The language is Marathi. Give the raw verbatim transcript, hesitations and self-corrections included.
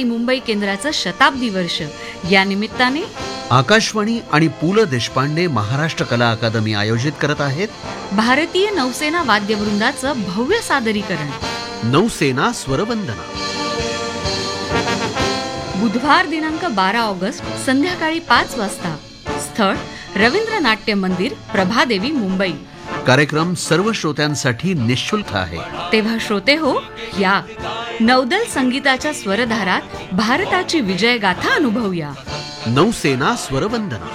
आकाशवाणी मुंबई केंद्राचं शताब्दी वर्ष या निमित्ताने आकाशवाणी आणि पु ल देशपांडे महाराष्ट्र कला अकादमी आयोजित करत आहेत भारतीय नौसेना वाद्यवृंदाचं भव्य सादरीकरण. नौसेना स्वरवंदना. बुधवार दिनांक बारा ऑगस्ट संध्याकाळी पाच वाजता. स्थळ रवींद्र नाट्य मंदिर, प्रभादेवी, मुंबई. कार्यक्रम सर्व श्रोत्यांसाठी निःशुल्क आहे. तेव्हा श्रोते हो, या नौदल संगीताच्या स्वरधारात भारताची विजयगाथा अनुभवूया. नौसेना स्वरवंदना.